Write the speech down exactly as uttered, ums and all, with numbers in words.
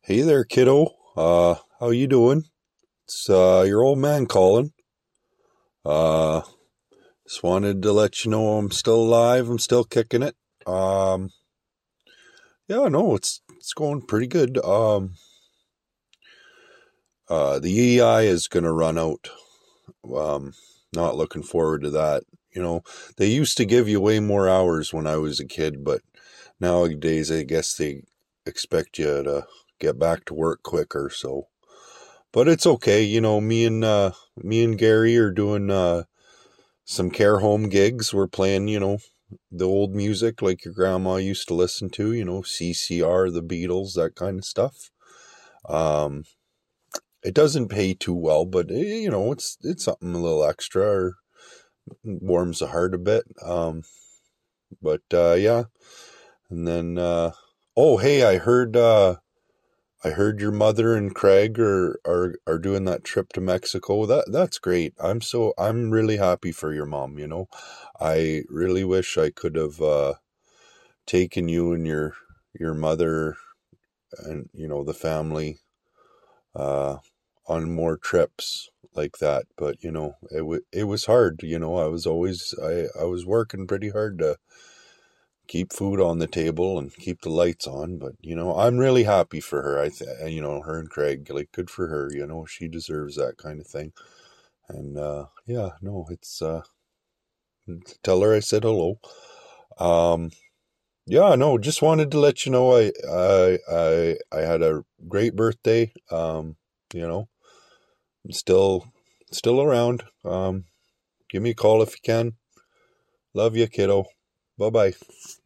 Hey there, kiddo. Uh, how you doing? It's uh, your old man calling. Uh, just wanted to let you know I'm still alive. I'm still kicking it. Um, yeah, no, it's it's going pretty good. Um, uh, the E E I is gonna run out. Um, not looking forward to that. You know, they used to give you way more hours when I was a kid, but nowadays I guess they expect you to get back to work quicker. So. But it's okay, you know, me and uh me and Gary are doing uh some care home gigs. We're playing, you know, the old music like your grandma used to listen to, you know, C C R, the Beatles, that kind of stuff. Um it doesn't pay too well, but eh, you know, it's it's something a little extra or warms the heart a bit. Um but uh yeah, and then uh oh, hey, I heard uh I heard your mother and Craig are, are are doing that trip to Mexico. That that's great. I'm so I'm really happy for your mom, you know. I really wish I could have uh taken you and your your mother and you know the family uh on more trips like that, but you know, it w- it was hard, you know. I was always I I was working pretty hard to keep food on the table and keep the lights on. But you know, I'm really happy for her. I th- you know, her and Craig, like, good for her. You know, she deserves that kind of thing. And uh yeah, no, it's uh tell her I said hello. um yeah, no, just wanted to let you know i i i, I had a great birthday. Um you know, I'm still still around. Um give me a call if you can. Love you, kiddo. Bye bye.